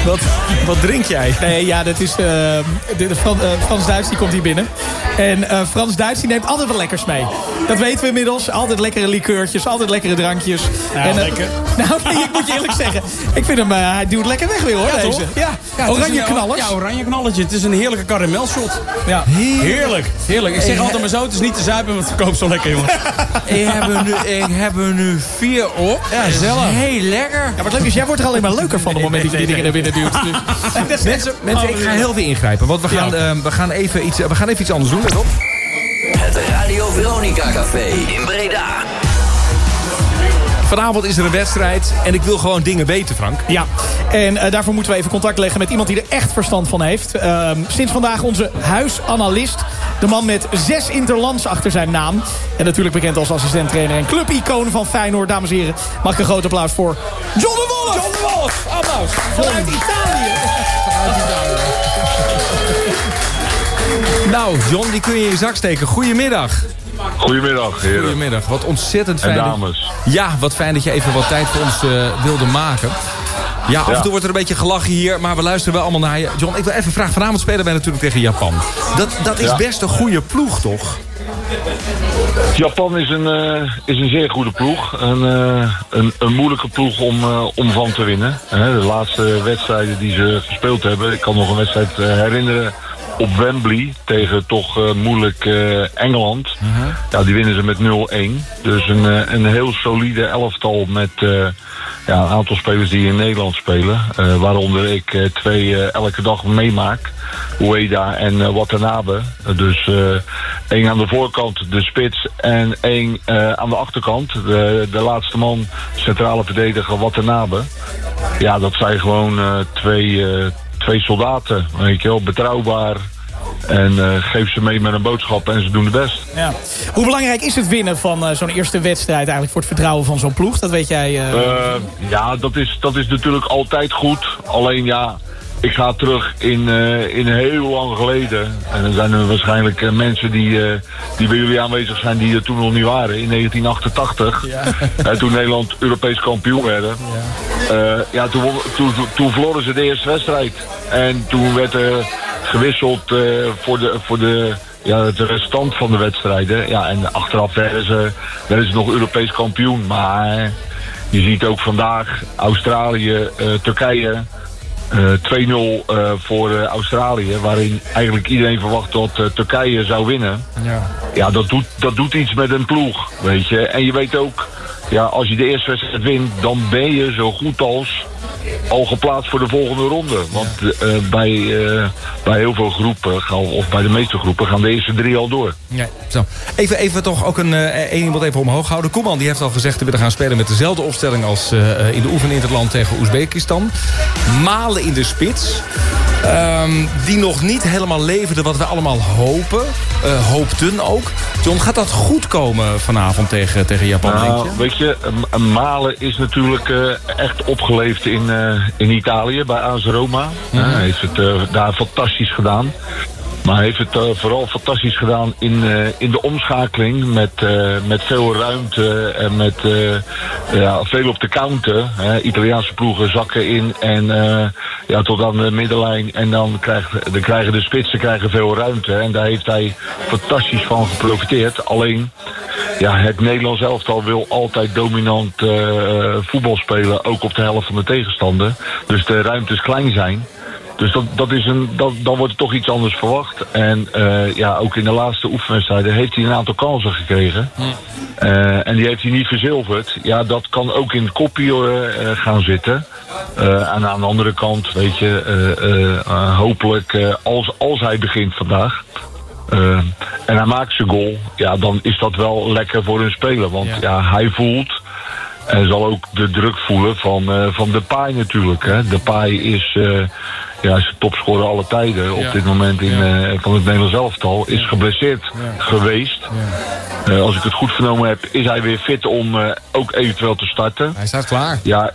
Wat drink jij? Nee, ja, dat is Frans Duits, die komt hier binnen. En Frans Duits, die neemt altijd wat lekkers mee. Dat weten we inmiddels. Altijd lekkere likeurtjes, altijd lekkere drankjes. Ja, en, lekker. Nou, nee, ik moet je eerlijk zeggen. Ik vind hem, hij duwt lekker weg weer, hoor, ja, deze. Ja, oranje knallers. Ja, oranje knalletje. Het is een heerlijke karammelshot. Ja. Heerlijk. Ik zeg altijd maar zo, het is niet te zuipen, want het verkoopt zo lekker, jongens. Ik heb er nu 4 op. Ja, zelf. Heel lekker. Ja, maar het leuke is, jij wordt er alleen maar leuker van op het moment dat je die dingen naar binnen duwt. Dus. Mensen, ik ga heel veel ingrijpen. Want we gaan even iets anders doen. Let op. Het Radio Veronica Café in Breda. Vanavond is er een wedstrijd en ik wil gewoon dingen weten, Frank. Ja, en daarvoor moeten we even contact leggen met iemand die er echt verstand van heeft. Sinds vandaag onze huisanalist. De man met 6 interlands achter zijn naam. En natuurlijk bekend als assistent-trainer en clubicoon van Feyenoord. Dames en heren, mag ik een groot applaus voor John de Wolf. John de Wolf, applaus. Vanuit Italië. Nou, John, die kun je in je zak steken. Goedemiddag. Goedemiddag, heren. Goedemiddag, wat ontzettend fijn. En dames. Ja, wat fijn dat je even wat tijd voor ons wilde maken. Ja, af en toe wordt er een beetje gelachen hier, maar we luisteren wel allemaal naar je. John, ik wil even vragen, vanavond spelen wij natuurlijk tegen Japan. Dat is best een goede ploeg, toch? Japan is een zeer goede ploeg. Een moeilijke ploeg om van te winnen. De laatste wedstrijden die ze gespeeld hebben. Ik kan nog een wedstrijd herinneren op Wembley tegen toch moeilijk Engeland. Ja, die winnen ze met 0-1. Dus een heel solide elftal met een aantal spelers die in Nederland spelen. Waaronder ik 2 elke dag meemaak. Ueda en Watanabe. Dus 1 aan de voorkant, de spits, en 1 aan de achterkant. De laatste man, centrale verdediger Watanabe. Ja, dat zijn gewoon 2 soldaten, weet je wel, betrouwbaar. En geef ze mee met een boodschap en ze doen het best. Ja. Hoe belangrijk is het winnen van zo'n eerste wedstrijd eigenlijk voor het vertrouwen van zo'n ploeg? Dat weet jij. Ja, dat is natuurlijk altijd goed. Alleen ja, ik ga terug in heel lang geleden. En dan zijn er waarschijnlijk mensen die bij jullie aanwezig zijn die er toen nog niet waren. In 1988. Ja. Toen Nederland Europees kampioen werden. Ja. Toen verloren ze de eerste wedstrijd. En toen werd er gewisseld voor de het restant van de wedstrijden. Ja, en achteraf werden ze nog Europees kampioen. Maar je ziet ook vandaag Australië, Turkije. 2-0 voor Australië, waarin eigenlijk iedereen verwacht dat Turkije zou winnen. Ja, dat doet iets met een ploeg, weet je. En je weet ook, ja, als je de eerste wedstrijd wint, dan ben je zo goed als al geplaatst voor de volgende ronde. Want bij heel veel groepen, of bij de meeste groepen, gaan de eerste 3 al door. Ja, zo. Even toch ook één iemand even omhoog houden. Koeman die heeft al gezegd te willen gaan spelen met dezelfde opstelling als in de oefening in het land tegen Oezbekistan. Malen in de spits. Die nog niet helemaal leverde wat we allemaal hoopten ook. John, gaat dat goed komen vanavond tegen Japan, denk je? Weet je, Malen is natuurlijk echt opgeleefd in Italië bij AS Roma. Hij heeft het daar fantastisch gedaan. Maar hij heeft het vooral fantastisch gedaan in de omschakeling met veel ruimte en met veel op de counter. Italiaanse ploegen zakken in en tot aan de middenlijn. En dan krijgen de spitsen veel ruimte. En daar heeft hij fantastisch van geprofiteerd. Alleen, ja, het Nederlands elftal wil altijd dominant voetbal spelen. Ook op de helft van de tegenstander. Dus de ruimtes klein zijn. Dus dan wordt er toch iets anders verwacht. En ook in de laatste oefenwedstrijden heeft hij een aantal kansen gekregen. En die heeft hij niet verzilverd. Ja, dat kan ook in het kopje gaan zitten. En aan de andere kant, weet je, hopelijk als hij begint vandaag. En hij maakt zijn goal. Ja, dan is dat wel lekker voor een speler. Want hij voelt... En zal ook de druk voelen van Depay natuurlijk. Hè. Depay is de topscorer alle tijden op dit moment van het Nederlands elftal. Is geblesseerd geweest. Als ik het goed vernomen heb, is hij weer fit om ook eventueel te starten. Hij staat klaar. Ja,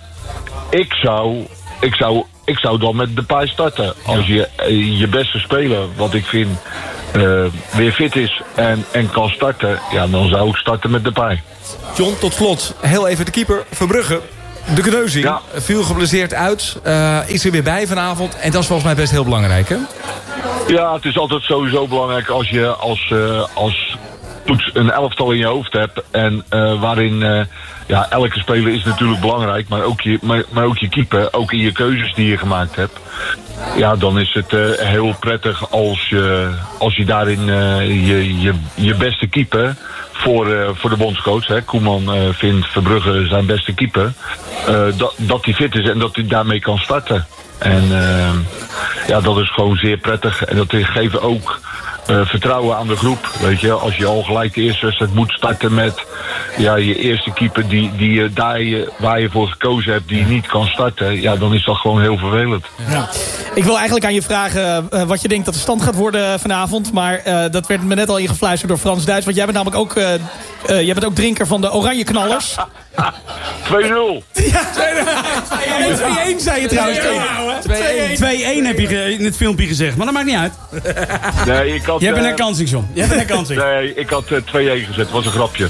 ik zou dan met Depay starten. Als je beste speler, wat ik vind, weer fit is en kan starten. Ja, dan zou ik starten met Depay. John, tot slot, heel even de keeper, Verbrugge. De Kneuzing viel geblesseerd uit. Is er weer bij vanavond. En dat is volgens mij best heel belangrijk, hè? Ja, het is altijd sowieso belangrijk als je als toets een elftal in je hoofd hebt. En waarin elke speler is natuurlijk belangrijk. Maar ook je keeper, ook in je keuzes die je gemaakt hebt. Ja, dan is het heel prettig als je daarin je beste keeper voor de bondscoach, hè. Koeman vindt Verbrugge zijn beste keeper. Dat hij fit is en dat hij daarmee kan starten. En dat is gewoon zeer prettig. En dat geeft ook vertrouwen aan de groep. Weet je, als je al gelijk de eerste wedstrijd moet starten met je eerste keeper waar je voor gekozen hebt, die niet kan starten, dan is dat gewoon heel vervelend. Ja. Ik wil eigenlijk aan je vragen wat je denkt dat de stand gaat worden vanavond. Maar dat werd me net al ingefluisterd door Frans Duits. Want jij bent namelijk ook, jij bent ook drinker van de Oranje Knallers. 2-0. Ja, 2-1 zei je trouwens. 2-1 heb je in het filmpje gezegd, maar dat maakt niet uit. Nee, ik had... Je hebt een herkansing, John. Nee, ik had 2-1 gezet. Dat was een grapje.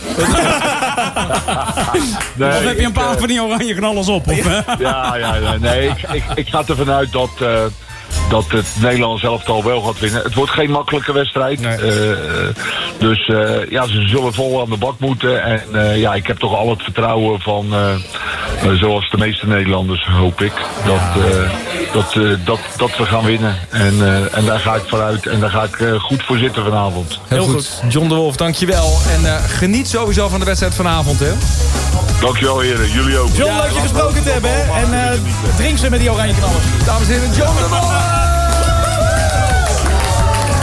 Nee, of heb je een paar van die oranje knallers op? Of, nee, ik ga ervan uit dat het Nederlands elftal wel gaat winnen. Het wordt geen makkelijke wedstrijd. Nee. Dus ze zullen vol aan de bak moeten. En ik heb toch al het vertrouwen van, zoals de meeste Nederlanders, hoop ik, dat we gaan winnen. En daar ga ik vooruit. En daar ga ik goed voor zitten vanavond. Heel goed. John de Wolf, dankjewel. En geniet sowieso van de wedstrijd vanavond, hè? Dankjewel, heren. Jullie ook. John, leuk je gesproken te hebben, hè? En drink ze met die Oranje Knallers. Dames en heren, John de Wolf!